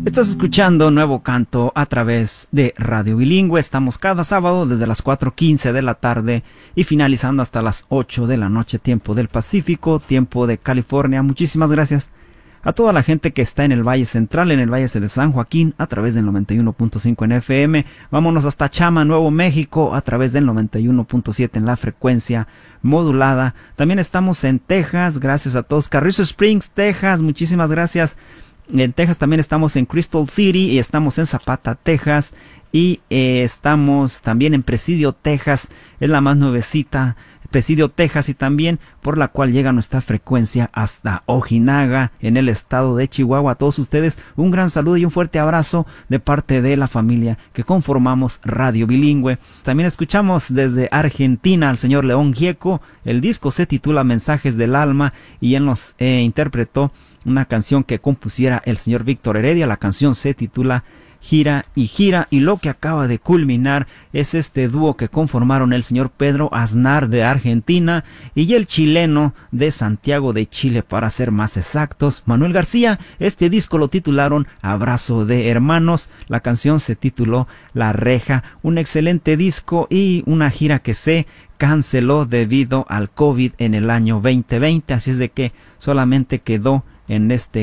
Estás escuchando Nuevo Canto a través de Radio Bilingüe. Estamos cada sábado desde las 4:15 de la tarde y finalizando hasta las 8 de la noche, tiempo del Pacífico, tiempo de California. Muchísimas gracias a toda la gente que está en el Valle Central, en el Valle de San Joaquín, a través del 91.5 en FM. Vámonos hasta Chama, Nuevo México, a través del 91.7 en la frecuencia modulada. También estamos en Texas, gracias a todos. Carrizo Springs, Texas, muchísimas gracias. En Texas también estamos en Crystal City y estamos en Zapata, Texas, y estamos también en Presidio, Texas, es la más nuevecita, Presidio, Texas, y también por la cual llega nuestra frecuencia hasta Ojinaga, en el estado de Chihuahua. A todos ustedes un gran saludo y un fuerte abrazo de parte de la familia que conformamos Radio Bilingüe. También escuchamos desde Argentina al señor León Gieco. El disco se titula Mensajes del Alma y él nos interpretó una canción que compusiera el señor Víctor Heredia. La canción se titula Gira y Gira, y lo que acaba de culminar es este dúo que conformaron el señor Pedro Aznar de Argentina y el chileno de Santiago de Chile, para ser más exactos, Manuel García. Este disco lo titularon Abrazo de Hermanos. La canción se tituló La Reja. Un excelente disco y una gira que se canceló debido al COVID en el año 2020, así es de que solamente quedó en este